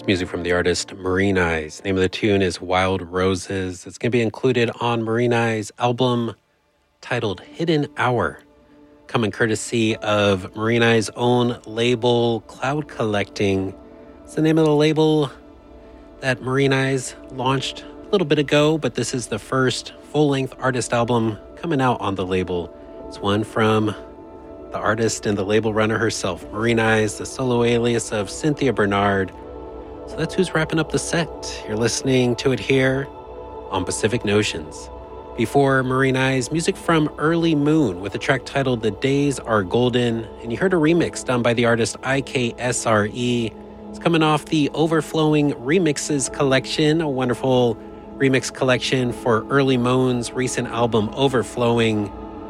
Music from the artist Marine Eyes. Name of the tune is Wild Roses. It's going to be included on Marine Eyes' album titled Hidden Hour, coming courtesy of Marine Eyes' own label, Cloud Collecting. It's the name of the label that Marine Eyes launched a little bit ago, but this is the first full-length artist album coming out on the label. It's one from the artist and the label runner herself, Marine Eyes, the solo alias of Cynthia Bernard. So that's who's wrapping up the set. You're listening to it here on Pacific Notions. Before Marine Eyes, music from Early Moon with a track titled The Days Are Golden. And you heard a remix done by the artist IKSRE. It's coming off the Overflowing Remixes collection, a wonderful remix collection for Early Moon's recent album Overflowing.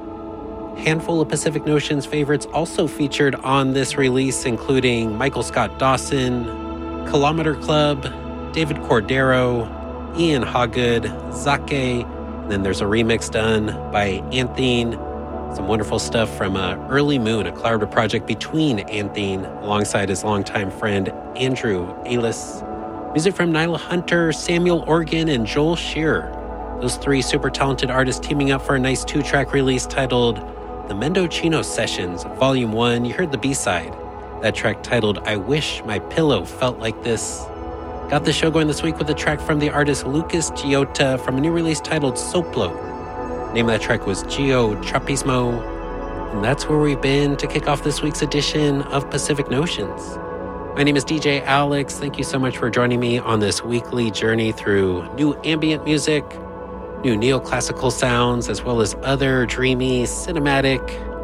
Handful of Pacific Notions favorites also featured on this release, including Michael Scott Dawson, Kilometer Club, David Cordero, Ian Hawgood, Zake, and then there's a remix done by Anthene. Some wonderful stuff from Early Moon, a collaborative project between Anthene alongside his longtime friend Andrew Alis. Music from Nyla Hunter, Samuel Organ, and Joel Shearer. Those three super talented artists teaming up for a nice 2-track release titled The Mendocino Sessions, Volume 1. You heard the B-side. That track titled I Wish My Pillow Felt Like This. Got the show going this week with a track from the artist Lucas Giota from a new release titled Soplo. Name of that track was Geo Trapismo. And that's where we've been to kick off this week's edition of Pacific Notions. My name is DJ Alex. Thank you so much for joining me on this weekly journey through new ambient music, new neoclassical sounds, as well as other dreamy, cinematic,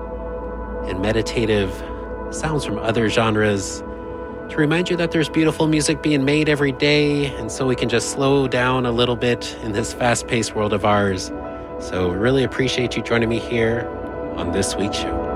and meditative sounds from other genres, to remind you that there's beautiful music being made every day, and so we can just slow down a little bit in this fast-paced world of ours. So really appreciate you joining me here on this week's show.